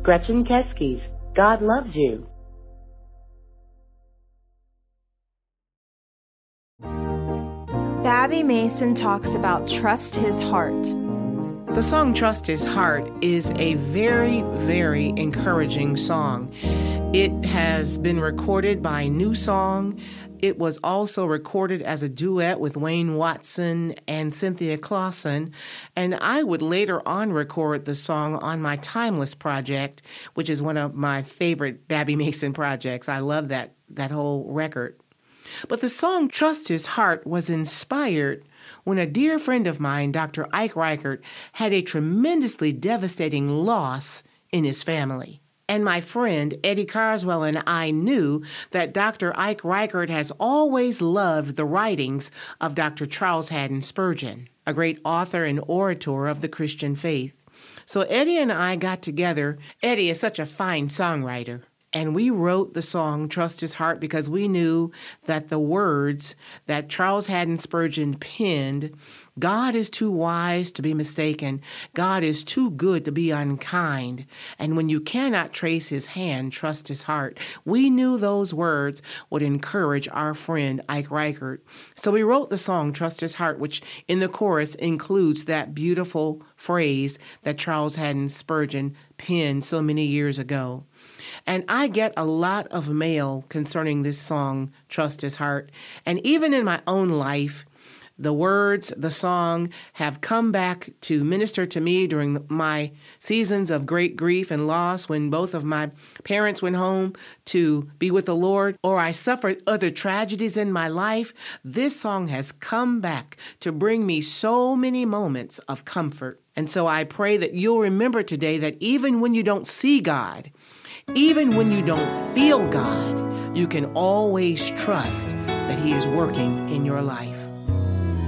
Gretchen Keskes, God Loves You. Babby Mason talks about Trust His Heart. The song Trust His Heart is a very, very encouraging song. It has been recorded by New Song. It was also recorded as a duet with Wayne Watson and Cynthia Clausen, and I would later on record the song on my Timeless project, which is one of my favorite Babby Mason projects. I love that whole record. But the song Trust His Heart was inspired when a dear friend of mine, Dr. Ike Reichert, had a tremendously devastating loss in his family. And my friend, Eddie Carswell, and I knew that Dr. Ike Reichert has always loved the writings of Dr. Charles Haddon Spurgeon, a great author and orator of the Christian faith. So Eddie and I got together. Eddie is such a fine songwriter. And we wrote the song Trust His Heart because we knew that the words that Charles Haddon Spurgeon penned, God is too wise to be mistaken. God is too good to be unkind. And when you cannot trace his hand, trust his heart. We knew those words would encourage our friend Ike Reichert. So we wrote the song Trust His Heart, which in the chorus includes that beautiful phrase that Charles Haddon Spurgeon penned so many years ago. And I get a lot of mail concerning this song, Trust His Heart. And even in my own life, the words, the song have come back to minister to me during my seasons of great grief and loss when both of my parents went home to be with the Lord, or I suffered other tragedies in my life. This song has come back to bring me so many moments of comfort. And so I pray that you'll remember today that even when you don't see God, even when you don't feel God, you can always trust that He is working in your life.